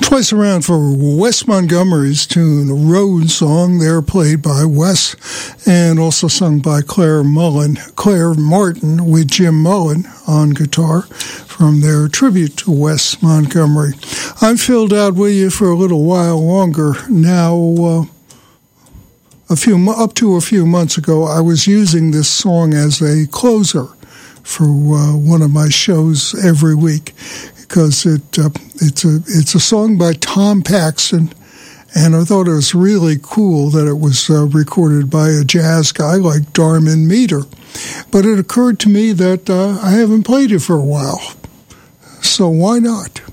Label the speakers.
Speaker 1: Twice Around for Wes Montgomery's tune, Road Song. They're played by Wes and also sung by Claire Martin with Jim Mullen on guitar from their tribute to Wes Montgomery. I'm Phil Dowd with you for a little while longer. Now, up to a few months ago, I was using this song as a closer for one of my shows every week, because it's a song by Tom Paxton, and I thought it was really cool that it was recorded by a jazz guy like Darman Meter. But it occurred to me that I haven't played it for a while, so why not?